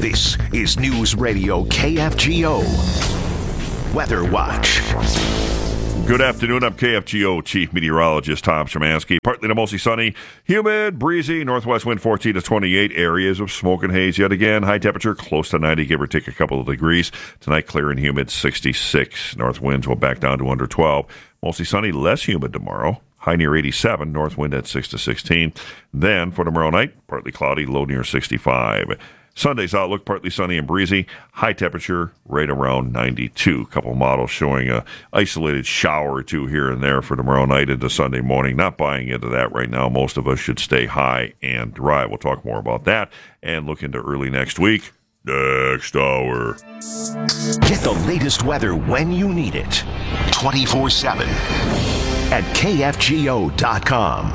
This is News Radio KFGO Weather Watch. Good afternoon. I'm KFGO Chief Meteorologist Tom Szymanski. Partly to mostly sunny, humid, breezy, northwest wind 14 to 28. Areas of smoke and haze yet again. High temperature close to 90, give or take a couple of degrees. Tonight, clear and humid, 66. North winds will back down to under 12. Mostly sunny, less humid tomorrow. High near 87, north wind at 6 to 16. Then for tomorrow night, partly cloudy, low near 65. Sunday's outlook, partly sunny and breezy. High temperature right around 92. A couple models showing a isolated shower or two here and there for tomorrow night into Sunday morning. Not buying into that right now. Most of us should stay high and dry. We'll talk more about that and look into early next week. Next hour. Get the latest weather when you need it. 24/7 at KFGO.com.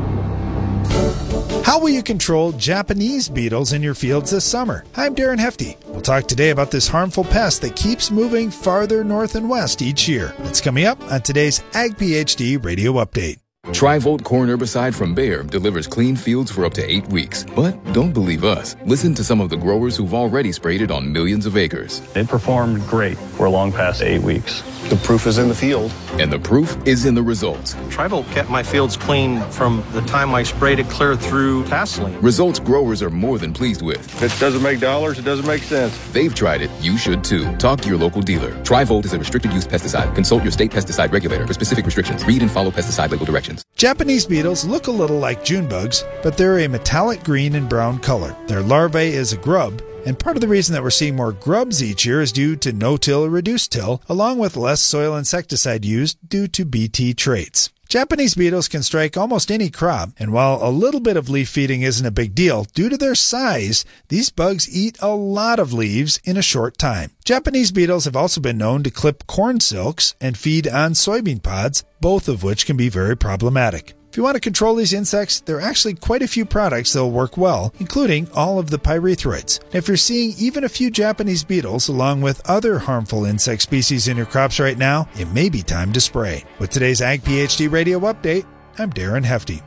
How will you control Japanese beetles in your fields this summer? I'm Darren Hefty. We'll talk today about this harmful pest that keeps moving farther north and west each year. It's coming up on today's Ag PhD Radio Update. Tri-Volt corn herbicide from Bayer delivers clean fields for up to 8 weeks. But don't believe us. Listen to some of the growers who've already sprayed it on millions of acres. It performed great. We're long past 8 weeks. The proof is in the field. And the proof is in the results. Tri-Volt kept my fields clean from the time I sprayed it clear through tasseling. Results growers are more than pleased with. If it doesn't make dollars, it doesn't make sense. They've tried it. You should too. Talk to your local dealer. Tri-Volt is a restricted use pesticide. Consult your state pesticide regulator for specific restrictions. Read and follow pesticide label directions. Japanese beetles look a little like June bugs, but they're a metallic green and brown color. Their larvae is a grub, and part of the reason that we're seeing more grubs each year is due to no-till or reduced till, along with less soil insecticide used due to Bt traits. Japanese beetles can strike almost any crop, and while a little bit of leaf feeding isn't a big deal, due to their size, these bugs eat a lot of leaves in a short time. Japanese beetles have also been known to clip corn silks and feed on soybean pods, both of which can be very problematic. If you want to control these insects, there are actually quite a few products that will work well, including all of the pyrethroids. If you're seeing even a few Japanese beetles along with other harmful insect species in your crops right now, it may be time to spray. With today's Ag PhD Radio Update, I'm Darren Hefty.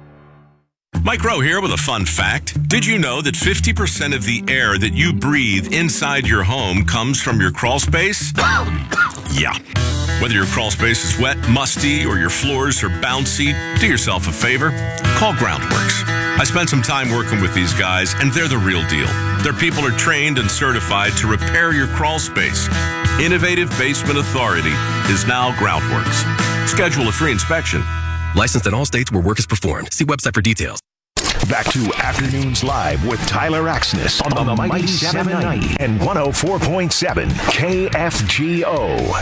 Mike Rowe here with a fun fact. Did you know that 50% of the air that you breathe inside your home comes from your crawl space? Yeah. Whether your crawl space is wet, musty, or your floors are bouncy, do yourself a favor. Call Groundworks. I spent some time working with these guys, and they're the real deal. Their people are trained and certified to repair your crawl space. Innovative Basement Authority is now Groundworks. Schedule a free inspection. Licensed in all states where work is performed. See website for details. Back to Afternoons Live with Tyler Axness on the Mighty 790 and 104.7 KFGO.